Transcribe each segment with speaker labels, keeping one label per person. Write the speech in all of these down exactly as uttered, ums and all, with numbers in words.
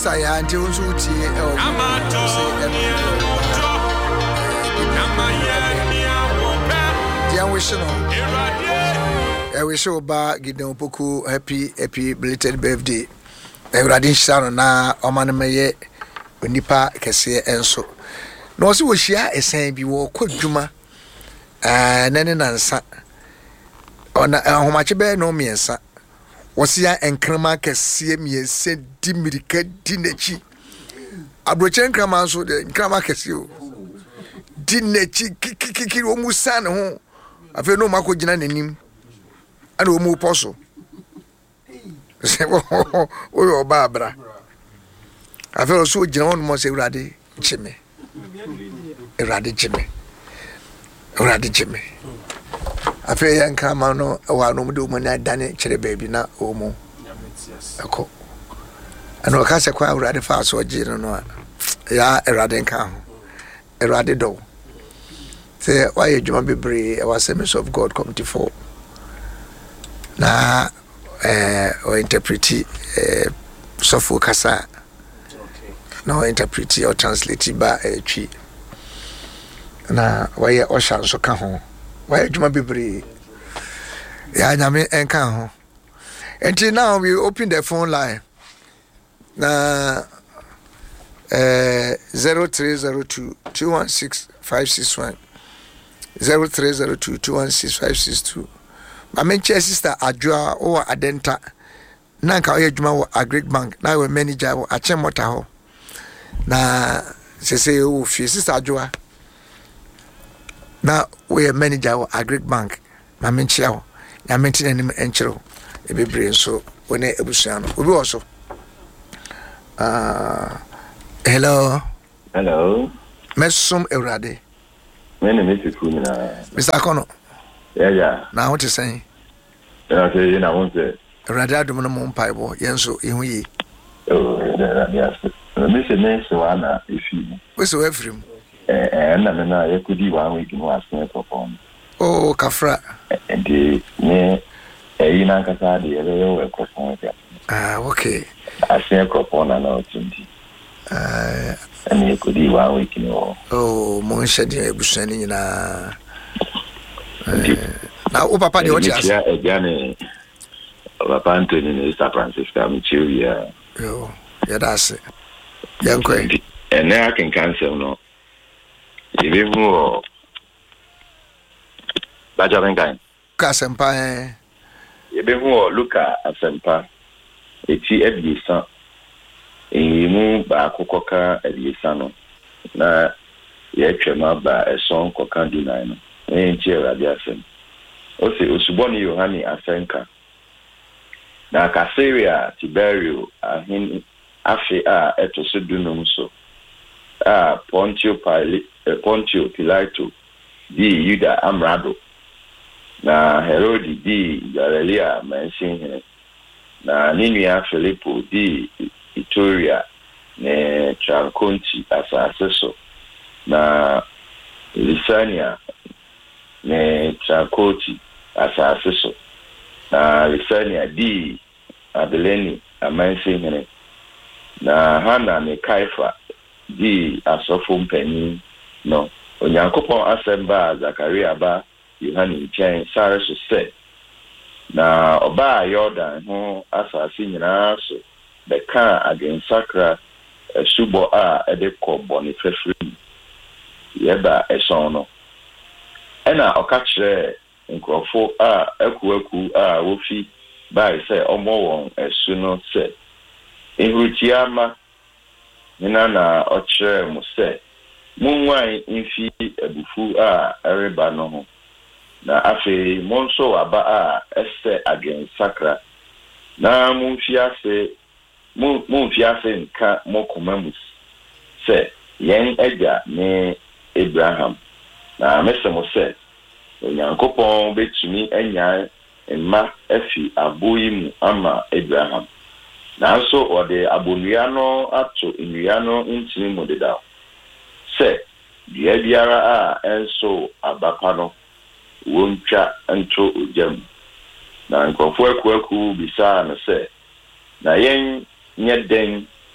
Speaker 1: kasa ya nti unso uti e o dia wish no e wish oba Gideon Opoku happy happy belated birthday. Ewradin shano na omane meye onipa kese enso no se wo hia esen bi wo kwadwuma eh nene nansa ona ahomache be no miensa wosia enkrama kese miense di mirika di nachi abrochen krama so de enkrama kese o di nachi kikiki wo musa ne ho afi no mako gina nanim ana wo mu poso o yo babra afero so gina won mo se urade chime urade chime urade chime afi yan kama no wa no mu mo na dane kire baby na o mu ako ana ka se kwa urade fa so gina no ya urade nka ho urade do se why you juma bebre our Assemblies of God committee for na eh o interpreti eh sofu kasa no interpreti or translate ba eh twi na why o shan so ka ho why juma bebre ya nyame enka ho. Until now we open the phone line na eh zero three zero two two one six five six one zero three zero two two one six five six two. My main sister Adjoa or Adenta Nanka Ejuma or Agric Bank. Now we manager or Achemota. Na se say oh sister Adjoa. Now we manager or Agric Bank. My main chair. I maintain any enchero. A be brain so when a busiano. We also. Uh hello.
Speaker 2: Hello.
Speaker 1: Mesum Eurade.
Speaker 2: My name is Mister
Speaker 1: Mister Akono.
Speaker 2: Yeah, yeah.
Speaker 1: Now what you saying?
Speaker 2: I say you know what say.
Speaker 1: Radado mo mo mpaibo yenso ihu yi.
Speaker 2: Oh, yes. Me say me so ana ifi.
Speaker 1: We so efrim.
Speaker 2: Eh eh na me na ye kudi one week no asen perform.
Speaker 1: Oh, kafra.
Speaker 2: And the me eh ina kasa de ye we perform.
Speaker 1: Ah, okay.
Speaker 2: Asen perform na na twenty.
Speaker 1: Ah,
Speaker 2: and ye kudi one week no.
Speaker 1: Oh, mo nshadi ebusani nyina. Na o papa de what you
Speaker 2: ask? Yeah, again, Papa Anthony is San Francisco, Michiria.
Speaker 1: Yo, yeah, that's it. Yeah, okay.
Speaker 2: And now I can cancel no. Even more Bajarangan.
Speaker 1: Kasempa.
Speaker 2: Even more Luca Asempa. It's every son. In mu ba kokoka Elisano. Na ye twema ba a song kokan dinai. Enchi radiation o se osuboni Yohani Asenka na Caesarea Tiberio ahin afi a etoso dunum so a Pontio Pilate Pontio Pilato di Yuda Amrado na Herodi di Galilea mention na Ninua Filippo di Itoria ne Tranconti asaseso na Lisania ne Chakoti asase so na Lisania di Abeleni amanse hene na Hana ne Kaifa di asofo mpani no Onyankopon asemba Zakaria ba Yohani chen sare so se na oba Jordan ho asase nyina so beka agensakra subo a edekọ boni fefri yeba eson no ena okachre nkrofo a akuaku a wofi bai se omo won esu no se ehutiama nina na ochre mu se munwan infi ebufu a ereba no ho na afi monso aba a ese again sakra na munfi ase munfi ase nka mokomamus se yen eja ne Abraham na mesemo se Onyankopon betumi anya emma afi aboyimu ama Abraham na so ode abonua no ato nnua no ntimi modeda se bia biara a enso abapa no wontwa nto ojam na nkofo akuaku bisa na se na yen nyeden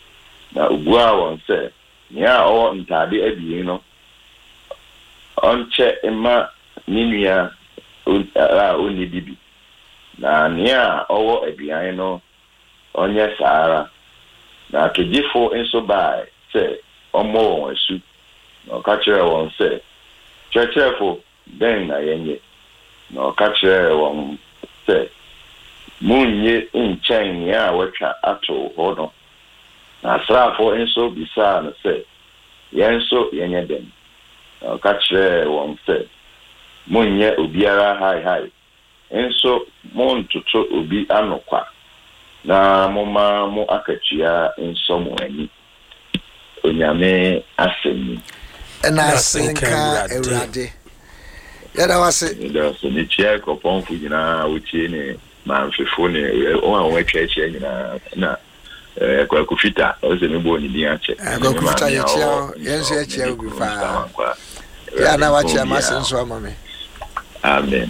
Speaker 2: na ugua won se nya o ntade abien no onche ema ninia a oni bibi na nya owo abian no onye saara na kejifo enso bai se omo won asu no ka kire won se chechefo den na yenye no ka kire won se munye nchen ya watwa ato hodo na srafo enso bisa na se yenso yenye den no ka kire won se munye obiara hai hai enso mon tutu obi anokwa na moma mo akachia enso mo ani onyame asemi
Speaker 1: na senka Ewurade yada wase
Speaker 2: nda so ni chia ko ponfu nyina wutie ne manfefo ne o an wa chia chia nyina na eh kwa kufita o se me bo ni din ache
Speaker 1: kwa kufita ye chia yenso ye chia ogu fa ya na wa chia masenso amame
Speaker 2: amen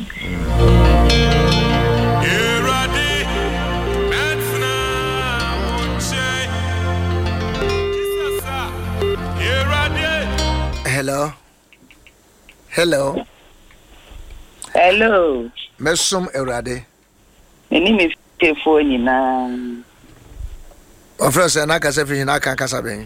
Speaker 1: Hello. Hello.
Speaker 3: Hello.
Speaker 1: Mesum Ewurade.
Speaker 3: Eni me telefone na.
Speaker 1: Ofrose na kasa fi na kan kasa ben.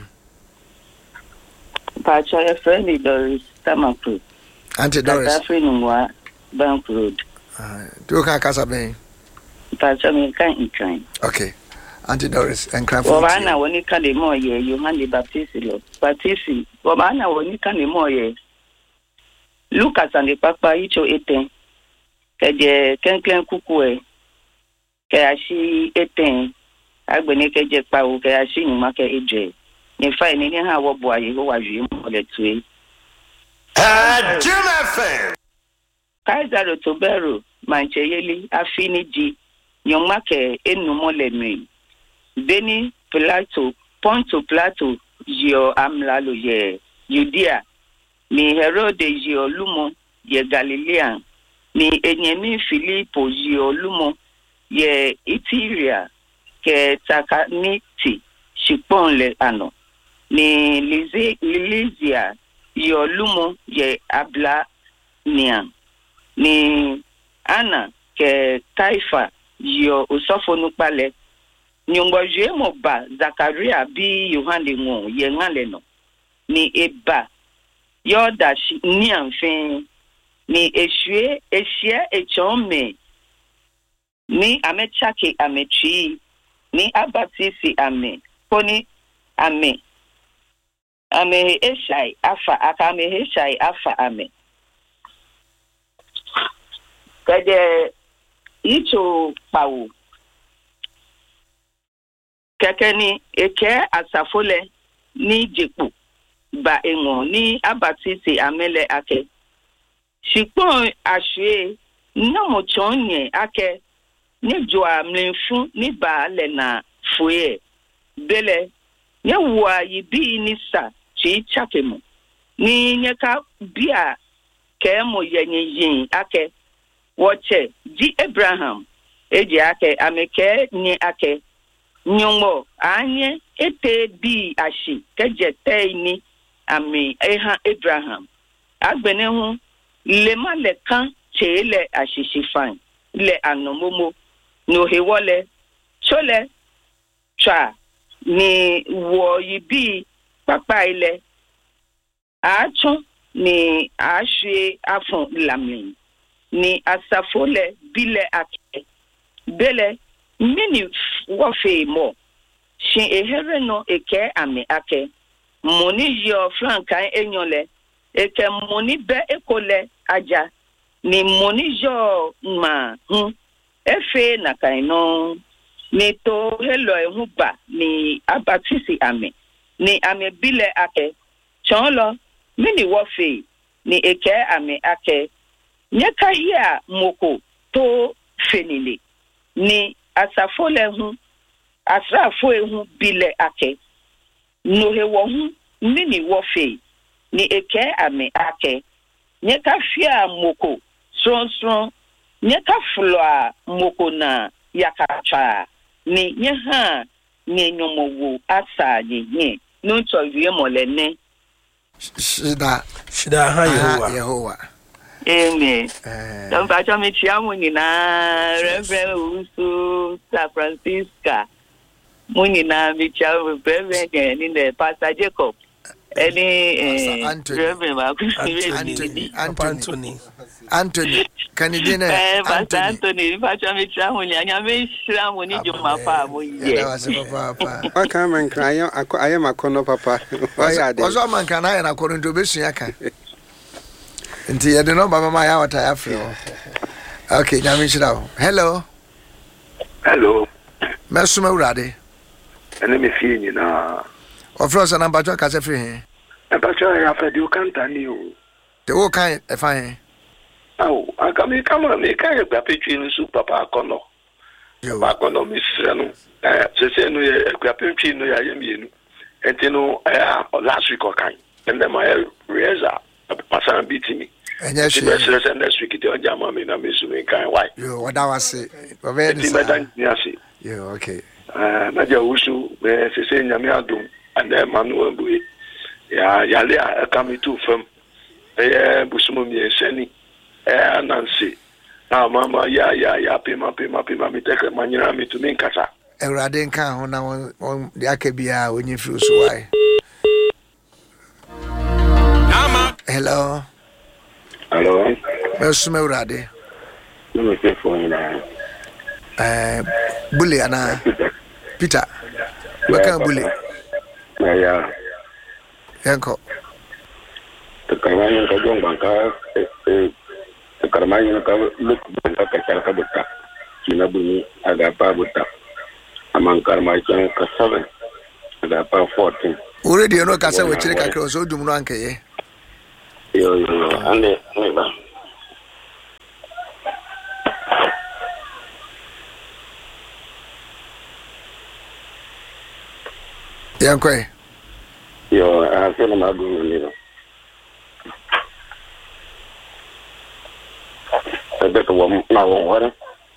Speaker 3: Pa cho your friend Doris Tamako.
Speaker 1: Auntie Doris.
Speaker 3: Kasa fi nwa Bank Road.
Speaker 1: Ah, do kan kasa ben.
Speaker 3: Pa cho me kan ikan.
Speaker 1: Okay. Auntie Doris and Crawford.
Speaker 3: Wabana woni kan de mo ye Yohane the Baptist lo. Baptist. Wabana woni kan de mo ye. Lucas and the papa icho eten. Keje kenklen kukue. Ke ashi eten. Agbene keje pawo ke ashi ni make eje. Ni fa ni ni ha wo bo aye ho wa hwe mo le tue.
Speaker 4: Ah, Jim F M.
Speaker 3: Kaiser Tobero Mancheyeli Afiniji Nyomake enumo le mi. Beni Plato Ponto Plato Gio Amlalo ye Judea ni Herode Gio Lumo ye Galilean ni Enyemi Filipo Gio Lumo ye Itiria ke Takaniti Shipon le ano ni Lize Lizia Gio Lumo ye Abla Nian ni Ana ke Kaifa Gio Usofonu Pale Nyongojwe mo ba Zakaria bi Yohane ngo ye ngale no ni eba yoda shi ni anfin ni ehwe ehia echome ni amechake amechi ni abatisi ame koni ame ame eshai afa akame eshai afa ame kade icho pawo Kekeni eke asafole ni jepu ba enwo ni abatisi amele ake shipon ahwe no mo chonye ake ni joa mlenfu ni ba le na fuye bele ye wa yibi ni sa chi chakemu ni nyeka bia ke mo yenye yin ake woche di Abraham eji ake ameke ni ake Nyongo anye ete bi ashi kejete ni ami eha Abraham agbene hu le male kan chele ashishifan le anomomo no hewole chole cha ni wo yibi papa ile acho ni ashwe afun lamin ni asafole bile ake bele mini wofe mo shin ehere no eke ame ake moni yo frankan enyole eke moni be ekole aja ni moni yo ma hu efe na kaino ni to helo ehu ba ni abatisi ame ni ame bile ake chonlo mini wofe ni eke ame ake nyeka hia moko to fenile ni asafole hu asrafo ehu bile ake nohe wo hu mini wofe ni eke ame ake nyeka fia moko stron stron nyeka floa moko na yakacha ni nyeha nyenyomo asa ye no to wie molene
Speaker 1: shida
Speaker 5: shida ha Yehowa
Speaker 1: Yehowa
Speaker 3: amen don ba cho me chiamu ni na Reverend Usu San Francisca muni na mi chiamu Reverend ni le Pastor Jacob any Reverend
Speaker 5: Anthony Anthony
Speaker 1: Anthony Canadian
Speaker 3: Pastor Anthony ba cho me chiamu ni anya me shira mo ni juma pa mo ye
Speaker 1: papa
Speaker 6: I come and cry I am a corner papa why are they
Speaker 1: also man can I na according to be aka nti ye de no baba ma ya wata ya free okay nyame shira hello
Speaker 7: hello
Speaker 1: mesuma urade
Speaker 7: ene me fie ni na
Speaker 1: o fro sa number two ka se free he
Speaker 7: e ba cho ya fa di o kanta ni o
Speaker 1: de o kan e fa he
Speaker 7: aw aka me kama me ka e gba petwi ni su papa akono yo papa akono mi sira no eh se se no ye gba petwi no ya ye mi enu enti no eh last week o kan and then my reza pasan bitimi
Speaker 1: enye she
Speaker 7: se se next week ti o jama me na me su me kan why
Speaker 1: yo wada wase o be ni
Speaker 7: sa ni ase
Speaker 1: yo okay
Speaker 7: eh na ja usu be se se nyame adum and then manu abuye ya ya le akami tu fam eh busumo mi eseni eh nansi na mama ya ya ya pema pema pema mi teke manyira mi tu min kasa
Speaker 1: Ewrade nka ho na won de akabia onye firi so why hello
Speaker 7: hello
Speaker 1: mesuma urade
Speaker 7: no se phone na
Speaker 1: eh bully ana Peter baka bully
Speaker 7: ya ya
Speaker 1: yanko
Speaker 7: to karmanya ka jong banka eh to karmanya ka look banka ka chal ka butta kina buni aga pa butta amang karmanya ka seven aga pa fourteen
Speaker 1: already no ka se we chire ka kro so dum no anka ye
Speaker 7: yo yo ande ne ba
Speaker 1: yanko
Speaker 7: yo a se na madu ni no ade ko na wo wara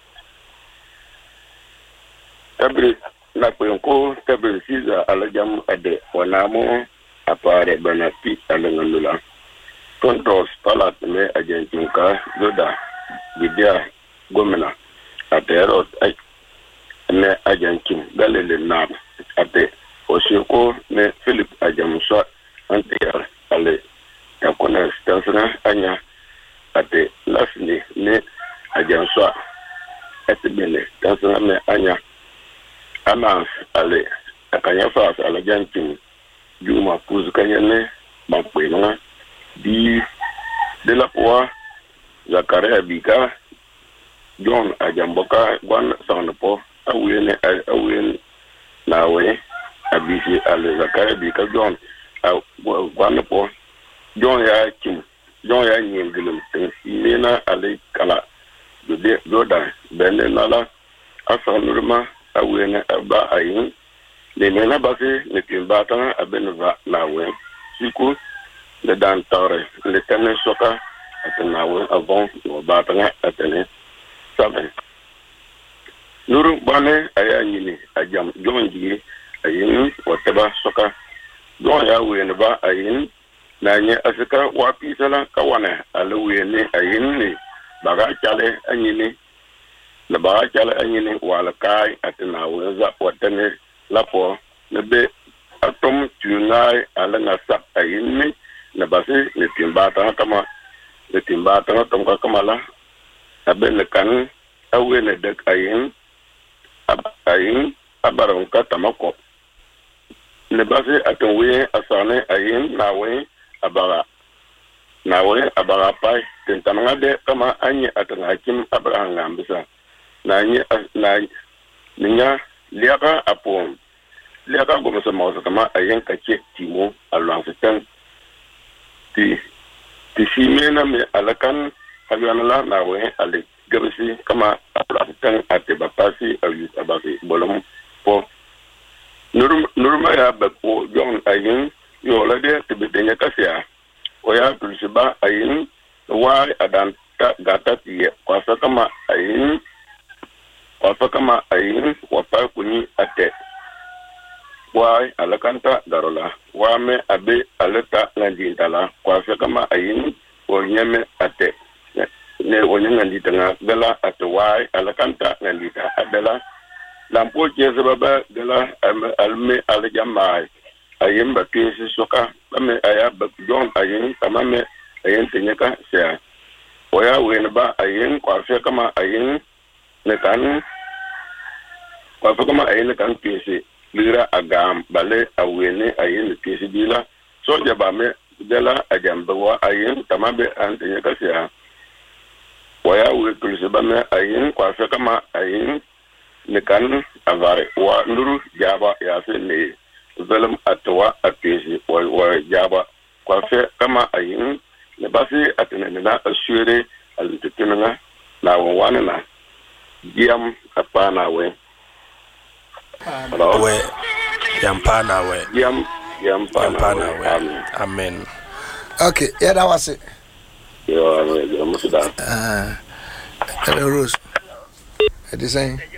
Speaker 7: tabri na ko tabri siza alajam ade wanamo apare banati alangandula controls palat me agentinka zoda bidia gomena atero ay me agentin galele na ate osiko me Philip ajamso antier ale yakona stansna anya ate lasni ne ajanso ate bene stansna me anya ana ale akanya fa ala jantin juma puz kanyane bakwena di de la poa Zakaria Bika John Ajamboka gwan sanpo awene awen nawe abisi ale Zakaria Bika John gwan po John ya kim John ya nyingilum tensimena ale kala de doda bene nala asanurma awene aba ayin le mena base ne kimbata abenva nawe siku le dantore le tene soka atenawe avant no batanga atene sabe nuru bane aya nyini ajam jonji ayin woteba soka don ya wene ba ayin nanye asika wapi sala kawana alwene ayin ni baga chale anyini le baga chale anyini wala kai atenawe za watene lapo nebe atom tunai alanga sap ayin ni na basi ne timbata kama ne timbata kama kama la aben kan awe ne dek ayin ayin abaron katamako ne basi atonwe asane ayin nawe abara nawe abara pai tentanga de kama anye atangakim abraham ngambisa nanye na ninya liaka apon liaka gomasa mawsa kama ayin kache timo alwansitan ti ti simena me alakan abianala nawe ale gabisi kama aplasitan ate bapasi ayu abasi bolom po nurum nuruma ya bako jon ayin yo lade tibedenya kasia oya tulsiba ayin wa adan ta gata ti kwasa kama ayin kwasa kama ayin wapa kuni ate wai alakanta darola wame abe aleta ngandintala kwa kama ayin onyeme ate ne onyenga nditanga bela ate wai alakanta ngandita abela lampo jeze baba dela alme aljamai ayin ba pesi soka bame aya ba jon ayin tamame ayin tenyaka sia oya wenba ayin kwa kama ayin ne kan kwa kama ayin kan pesi lira agam bale awene ayin pesi bila so jaba me dela ajambawa ayin tamabe antenya kasia waya we kulse bame ayin kwa kama ayin ne kan avare wa nuru jaba ya se ne velam atwa apesi wa wa jaba kwa kama ayin ne basi atene na asure alitutunga na wana na diam apana we
Speaker 5: we yampana we
Speaker 7: yam yampana we
Speaker 5: amen amen.
Speaker 1: Okay, yeah, that was it.
Speaker 7: Yo, I'm I'm
Speaker 1: Ah, uh, Rose. What are you saying?